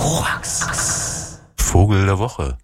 Korax. Vogel der Woche.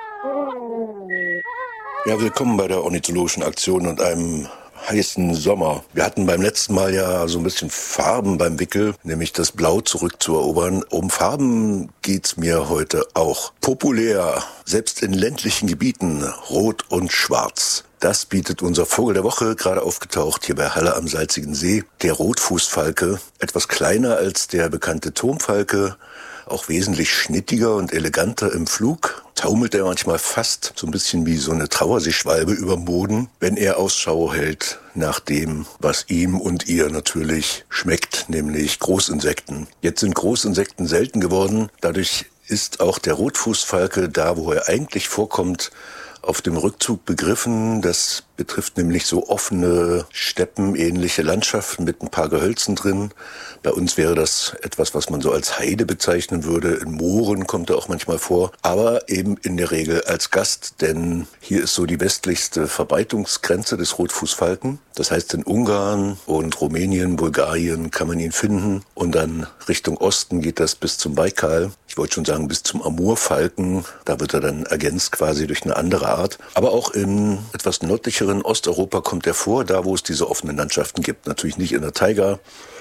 Ja, willkommen bei der Ornithologischen Aktion und einem heißen Sommer. Wir hatten beim letzten Mal ja so ein bisschen Farben beim Wickel, nämlich das Blau zurückzuerobern. Um Farben geht's mir heute auch. Populär, selbst in ländlichen Gebieten, Rot und Schwarz. Das bietet unser Vogel der Woche, gerade aufgetaucht hier bei Halle am Salzigen See. Der Rotfußfalke, etwas kleiner als der bekannte Turmfalke, auch wesentlich schnittiger und eleganter im Flug. Taumelt er manchmal fast so ein bisschen wie so eine Trauerseeschwalbe überm Boden, wenn er Ausschau hält nach dem, was ihm und ihr natürlich schmeckt, nämlich Großinsekten. Jetzt sind Großinsekten selten geworden, dadurch ist auch der Rotfußfalke da, wo er eigentlich vorkommt, auf dem Rückzug begriffen. Das betrifft nämlich so offene, steppenähnliche Landschaften mit ein paar Gehölzen drin. Bei uns wäre das etwas, was man so als Heide bezeichnen würde. In Mooren kommt er auch manchmal vor, aber eben in der Regel als Gast, denn hier ist so die westlichste Verbreitungsgrenze des Rotfußfalken. Das heißt, in Ungarn und Rumänien, Bulgarien kann man ihn finden und dann Richtung Osten geht das bis zum Baikal. Ich wollte schon sagen, bis zum Amurfalken. Da wird er dann ergänzt quasi durch eine andere Art. Aber auch in etwas nördlicheren Osteuropa kommt er vor, da wo es diese offenen Landschaften gibt. Natürlich nicht in der Taiga.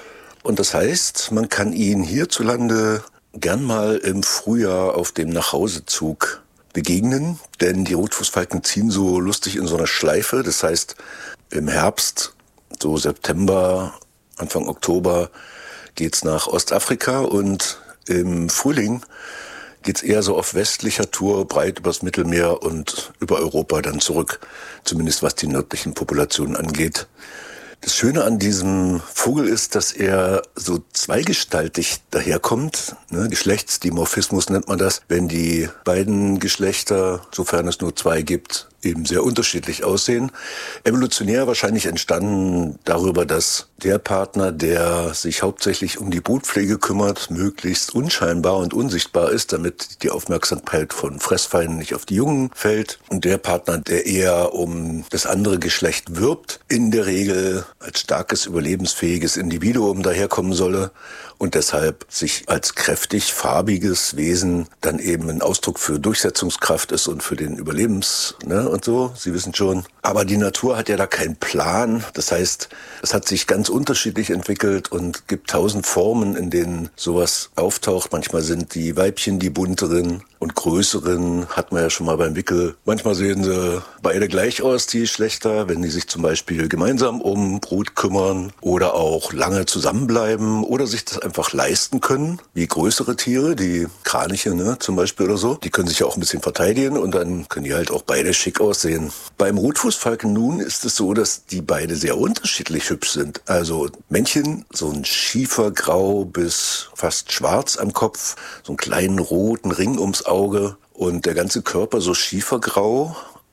Und das heißt, man kann ihn hierzulande gern mal im Frühjahr auf dem Nachhausezug begegnen. Denn die Rotfußfalken ziehen so lustig in so einer Schleife. Das heißt, im Herbst, so September, Anfang Oktober, geht's nach Ostafrika und im Frühling geht's eher so auf westlicher Tour, breit übers Mittelmeer und über Europa dann zurück, zumindest was die nördlichen Populationen angeht. Das Schöne an diesem Vogel ist, dass er so zweigestaltig daherkommt. Geschlechtsdimorphismus nennt man das, wenn die beiden Geschlechter, sofern es nur zwei gibt, eben sehr unterschiedlich aussehen. Evolutionär wahrscheinlich entstanden darüber, dass der Partner, der sich hauptsächlich um die Brutpflege kümmert, möglichst unscheinbar und unsichtbar ist, damit die Aufmerksamkeit von Fressfeinden nicht auf die Jungen fällt. Und der Partner, der eher um das andere Geschlecht wirbt, in der Regel als starkes, überlebensfähiges Individuum daherkommen solle und deshalb sich als kräftig, farbiges Wesen dann eben ein Ausdruck für Durchsetzungskraft ist und für den und so, Sie wissen schon. Aber die Natur hat ja da keinen Plan. Das heißt, es hat sich ganz unterschiedlich entwickelt und gibt 1000 Formen, in denen sowas auftaucht. Manchmal sind die Weibchen die bunteren und größeren, hat man ja schon mal beim Wickel. Manchmal sehen sie beide gleich aus, die Geschlechter, wenn die sich zum Beispiel gemeinsam um Brut kümmern oder auch lange zusammenbleiben oder sich das einfach leisten können, wie größere Tiere, die Kraniche zum Beispiel oder so. Die können sich ja auch ein bisschen verteidigen und dann können die halt auch beide schick aussehen. Beim Rotfußfalken nun ist es so, dass die beide sehr unterschiedlich hübsch sind. Also Männchen, so ein Schiefergrau bis fast schwarz am Kopf, so einen kleinen roten Ring ums Auge und der ganze Körper so schiefergrau.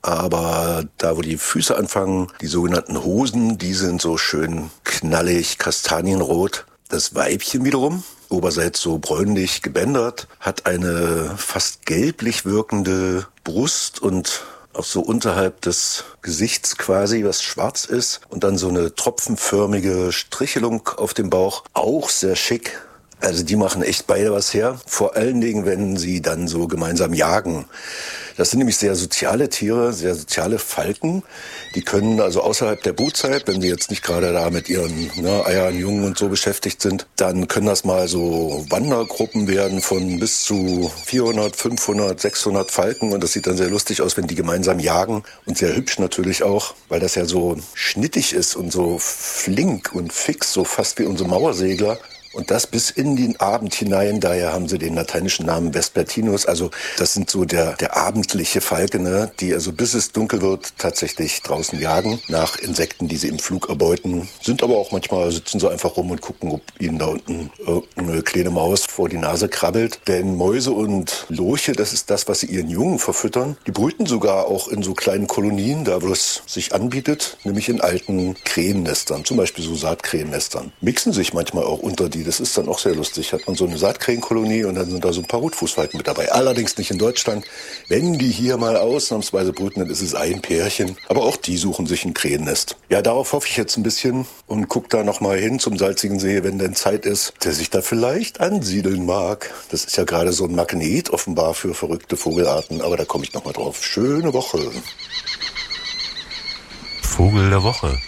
Aber da, wo die Füße anfangen, die sogenannten Hosen, die sind so schön knallig, kastanienrot. Das Weibchen wiederum, oberseits so bräunlich gebändert, hat eine fast gelblich wirkende Brust und auch so unterhalb des Gesichts quasi, was schwarz ist. Und dann so eine tropfenförmige Strichelung auf dem Bauch, auch sehr schick. Also die machen echt beide was her. Vor allen Dingen, wenn sie dann so gemeinsam jagen. Das sind nämlich sehr soziale Tiere, sehr soziale Falken. Die können also außerhalb der Brutzeit, wenn sie jetzt nicht gerade da mit ihren Eiern, Jungen und so beschäftigt sind, dann können das mal so Wandergruppen werden von bis zu 400, 500, 600 Falken. Und das sieht dann sehr lustig aus, wenn die gemeinsam jagen. Und sehr hübsch natürlich auch, weil das ja so schnittig ist und so flink und fix, so fast wie unsere Mauersegler. Und das bis in den Abend hinein, daher haben sie den lateinischen Namen Vespertinus. Also das sind so der abendliche Falke, die also bis es dunkel wird tatsächlich draußen jagen nach Insekten, die sie im Flug erbeuten. Sind aber auch manchmal, sitzen sie einfach rum und gucken, ob ihnen da unten eine kleine Maus vor die Nase krabbelt. Denn Mäuse und Lurche, das ist das, was sie ihren Jungen verfüttern. Die brüten sogar auch in so kleinen Kolonien, da wo es sich anbietet, nämlich in alten Krähennestern, zum Beispiel so Saatkrähennestern. Mixen sich manchmal auch unter die Das ist dann auch sehr lustig. Hat man so eine Saatkrähenkolonie und dann sind da so ein paar Rotfußfalken mit dabei. Allerdings nicht in Deutschland. Wenn die hier mal ausnahmsweise brüten, dann ist es ein Pärchen. Aber auch die suchen sich ein Krähennest. Ja, darauf hoffe ich jetzt ein bisschen und guck da nochmal hin zum salzigen See, wenn denn Zeit ist, der sich da vielleicht ansiedeln mag. Das ist ja gerade so ein Magnet offenbar für verrückte Vogelarten. Aber da komme ich nochmal drauf. Schöne Woche. Vogel der Woche.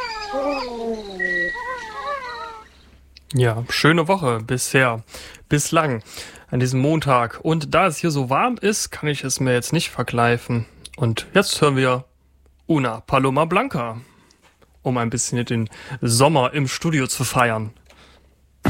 Ja, schöne Woche bislang an diesem Montag. Und da es hier so warm ist, kann ich es mir jetzt nicht verkneifen. Und jetzt hören wir Una Paloma Blanca, um ein bisschen den Sommer im Studio zu feiern.